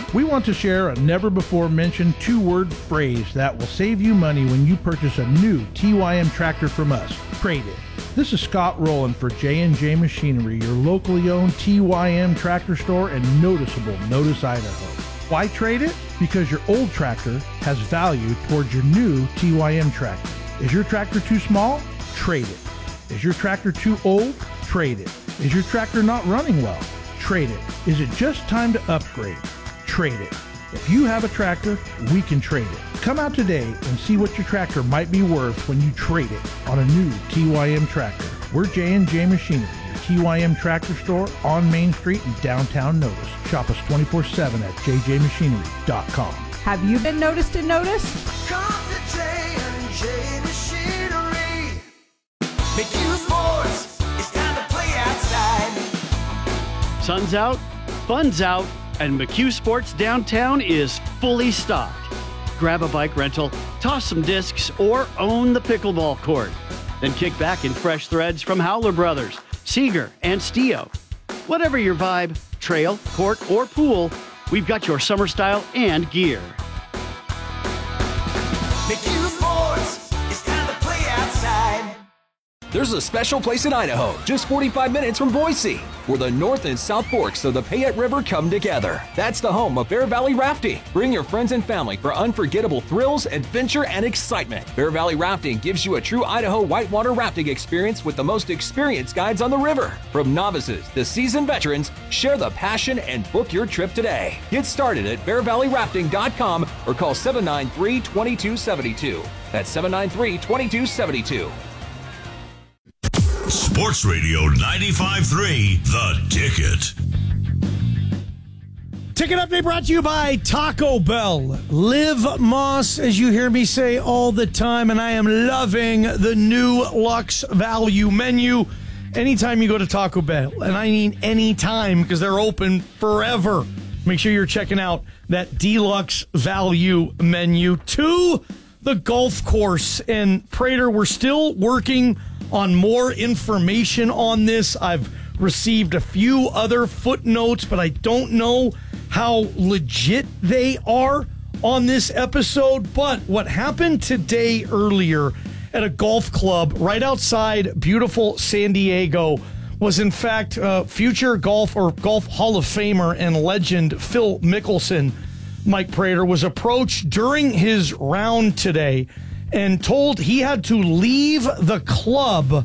We want to share a never-before-mentioned two-word phrase that will save you money when you purchase a new TYM tractor from us. Trade it. This is Scott Rowland for J&J Machinery, your locally owned TYM tractor store in noticeable Notice, Idaho. Why trade it? Because your old tractor has value towards your new TYM tractor. Is your tractor too small? Trade it. Is your tractor too old? Trade it. Is your tractor not running well? Trade it. Is it just time to upgrade? Trade it. If you have a tractor, we can trade it. Come out today and see what your tractor might be worth when you trade it on a new TYM tractor. We're J&J Machinery, your TYM tractor store on Main Street in downtown Notice. Shop us 24/7 at jjmachinery.com. Have you been noticed and noticed? Come to J&J Machinery. McHugh Sports, it's time to play outside. Sun's out, fun's out, and McHugh Sports Downtown is fully stocked. Grab a bike rental, toss some discs, or own the pickleball court. Then kick back in fresh threads from Howler Brothers, Seeger, and Stio. Whatever your vibe, trail, court, or pool, we've got your summer style and gear. McHugh Sports, it's time to play outside. There's a special place in Idaho, just 45 minutes from Boise, where the North and South Forks of the Payette River come together. That's the home of Bear Valley Rafting. Bring your friends and family for unforgettable thrills, adventure, and excitement. Bear Valley Rafting gives you a true Idaho whitewater rafting experience with the most experienced guides on the river. From novices to seasoned veterans, share the passion and book your trip today. Get started at bearvalleyrafting.com or call 793-2272. That's 793-2272. Sports Radio 95.3, The Ticket. Ticket update brought to you by Taco Bell. Live Moss, as you hear me say all the time, and I am loving the new Luxe Value menu. Anytime you go to Taco Bell, and I mean anytime because they're open forever, make sure you're checking out that Deluxe Value menu. To the golf course, and Prater, we're still working on more information on this. I've received a few other footnotes, but I don't know how legit they are on this episode. But what happened today earlier at a golf club right outside beautiful San Diego was in fact future golf Hall of Famer and legend Phil Mickelson. Mike Prater was approached during his round today and told he had to leave the club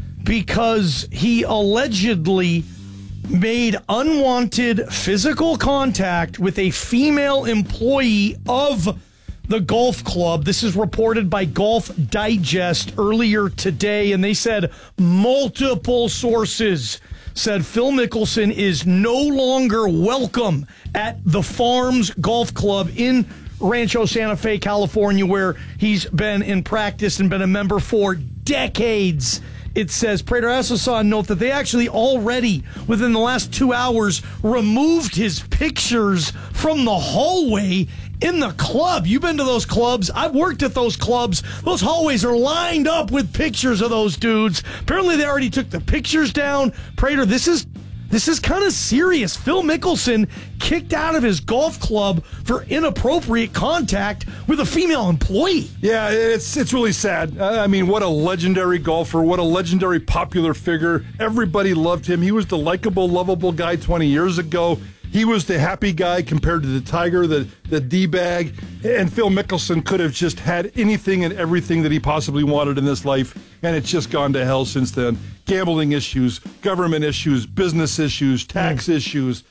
because he allegedly made unwanted physical contact with a female employee of the golf club. This is reported by Golf Digest earlier today, and they said multiple sources said Phil Mickelson is no longer welcome at the Farms Golf Club in Rancho Santa Fe, California, where he's been in practice and been a member for decades. It says, Prater, I also saw a note that they actually already, within the last 2 hours, removed his pictures from the hallway in the club. You've been to those clubs. I've worked at those clubs. Those hallways are lined up with pictures of those dudes. Apparently they already took the pictures down. Prater, this is kind of serious. Phil Mickelson kicked out of his golf club for inappropriate contact with a female employee. Yeah, it's really sad. I mean, what a legendary golfer, what a legendary popular figure. Everybody loved him. He was the likable, lovable guy 20 years ago. He was the happy guy compared to the Tiger, the D-bag. And Phil Mickelson could have just had anything and everything that he possibly wanted in this life, and it's just gone to hell since then. Gambling issues, government issues, business issues, tax issues,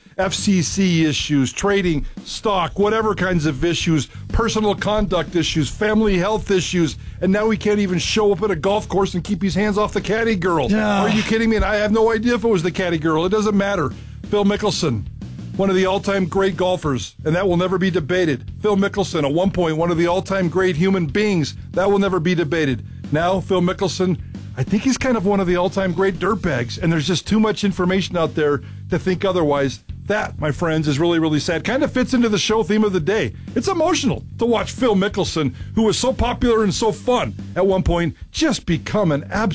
FCC issues, trading, stock, whatever kinds of issues, personal conduct issues, family health issues, and now he can't even show up at a golf course and keep his hands off the caddy girl. Are you kidding me? And I have no idea if it was the caddy girl. It doesn't matter. Phil Mickelson, one of the all-time great golfers, and that will never be debated. Phil Mickelson, at one point, one of the all-time great human beings. That will never be debated. Now, Phil Mickelson, I think he's kind of one of the all-time great dirtbags, and there's just too much information out there to think otherwise. That, my friends, is really, really sad. Kind of fits into the show theme of the day. It's emotional to watch Phil Mickelson, who was so popular and so fun at one point, just become an absolute